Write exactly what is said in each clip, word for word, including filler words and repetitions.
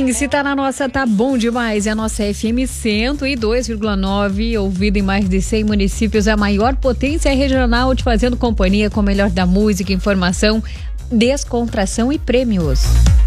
Sim, se tá na nossa, tá bom demais. É a nossa F M cento e dois vírgula nove, ouvida em mais de cem municípios, a maior potência regional, te fazendo companhia com o melhor da música, informação, descontração e prêmios.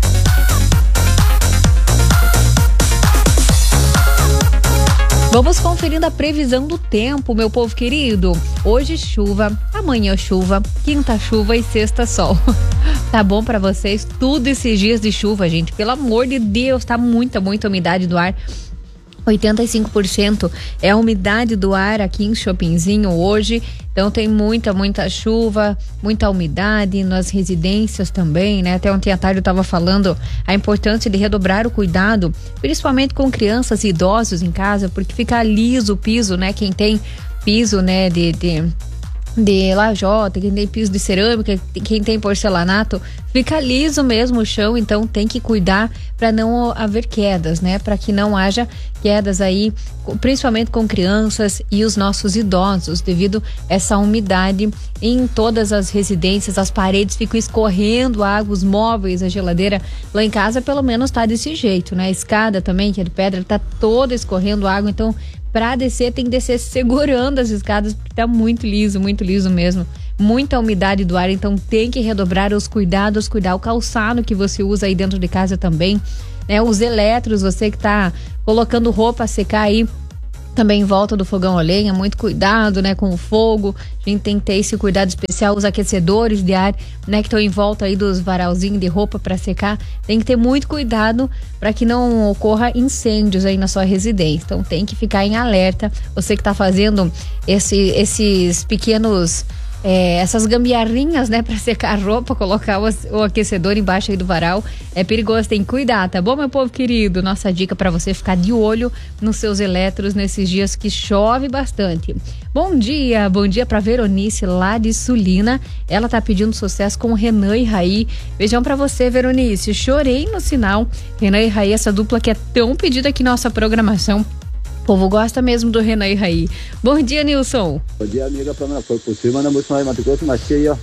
Vamos conferindo a previsão do tempo, meu povo querido. Hoje chuva, amanhã chuva, quinta chuva e sexta sol. Tá bom pra vocês? Tudo esses dias de chuva, gente. Pelo amor de Deus, tá muita, muita umidade do ar. oitenta e cinco por cento é a umidade do ar aqui em Chopinzinho hoje. Então tem muita, muita chuva, muita umidade nas residências também, né? Até ontem à tarde eu estava falando a importância de redobrar o cuidado, principalmente com crianças e idosos em casa, porque fica liso o piso, né? Quem tem piso, né, de... de... de lajota, quem tem piso de cerâmica, quem tem porcelanato, fica liso mesmo o chão, então tem que cuidar para não haver quedas, né? Para que não haja quedas aí, principalmente com crianças e os nossos idosos, devido a essa umidade em todas as residências, as paredes ficam escorrendo água, os móveis, a geladeira, lá em casa pelo menos tá desse jeito, né? A escada também, que é de pedra, tá toda escorrendo água, então pra descer, tem que descer segurando as escadas, porque tá muito liso, muito liso mesmo. Muita umidade do ar, então tem que redobrar os cuidados, cuidar o calçado que você usa aí dentro de casa também, né? Os eletros, você que tá colocando roupa a secar aí, também em volta do fogão a lenha, muito cuidado, né, com o fogo. A gente tem que ter esse cuidado especial, os aquecedores de ar, né, que estão em volta aí dos varalzinhos de roupa para secar. Tem que ter muito cuidado para que não ocorra incêndios aí na sua residência. Então tem que ficar em alerta. Você que está fazendo esse, esses pequenos É, essas gambiarrinhas, né, para secar a roupa, colocar o, o aquecedor embaixo aí do varal, é perigoso, tem que cuidar, tá bom, meu povo querido? Nossa dica para você ficar de olho nos seus eletros nesses dias que chove bastante. Bom dia, bom dia para Veronice lá de Sulina, ela tá pedindo sucesso com Renan e Raí. Beijão para você, Veronice, chorei no sinal. Renan e Raí, essa dupla que é tão pedida aqui na nossa programação. O povo gosta mesmo do Renan e Raí. Bom dia, Nilson. Bom dia, amiga. Para por cima, não muito mais Mato Grosso, mas cheio, ó.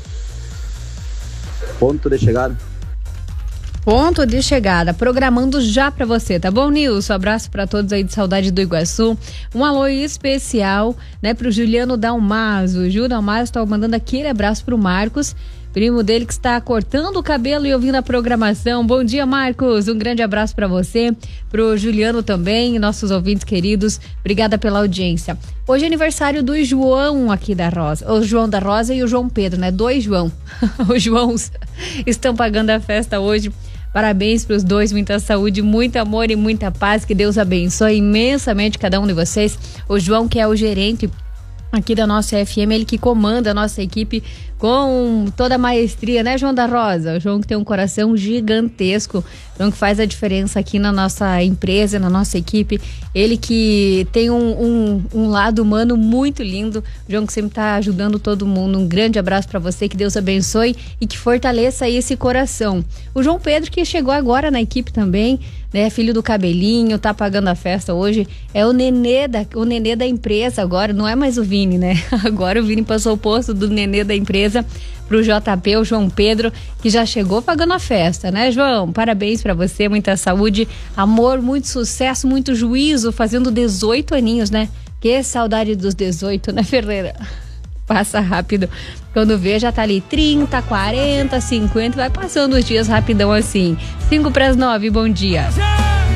Ponto de chegada. Ponto de chegada. Programando já pra você, tá bom, Nilson? Abraço pra todos aí de Saudade do Iguaçu. Um alô especial, né, pro Juliano Dalmaso. O Ju Dalmaso tá mandando aquele abraço pro Marcos, primo dele que está cortando o cabelo e ouvindo a programação. Bom dia, Marcos. Um grande abraço para você, pro Juliano também, nossos ouvintes queridos. Obrigada pela audiência. Hoje é aniversário do João aqui da Rosa. O João da Rosa e o João Pedro, né? Dois João. Os Joãos estão pagando a festa hoje. Parabéns para os dois, muita saúde, muito amor e muita paz. Que Deus abençoe imensamente cada um de vocês. O João, que é o gerente aqui da nossa F M, ele que comanda a nossa equipe com toda a maestria, né, João da Rosa? O João que tem um coração gigantesco, João que faz a diferença aqui na nossa empresa, na nossa equipe. Ele que tem um, um, um lado humano muito lindo. O João que sempre está ajudando todo mundo. Um grande abraço para você, que Deus abençoe e que fortaleça aí esse coração. O João Pedro, que chegou agora na equipe também, né, filho do cabelinho, tá pagando a festa hoje, é o nenê da, o nenê da empresa agora, não é mais o Vini, né? Agora o Vini passou o posto do nenê da empresa pro J P, o João Pedro, que já chegou pagando a festa, né, João? Parabéns pra você, muita saúde, amor, muito sucesso, muito juízo, fazendo dezoito aninhos, né? Que saudade dos dezoito, né, Ferreira? Passa rápido. Quando vê, já tá ali trinta, quarenta, cinquenta, vai passando os dias rapidão assim. cinco para as nove, bom dia.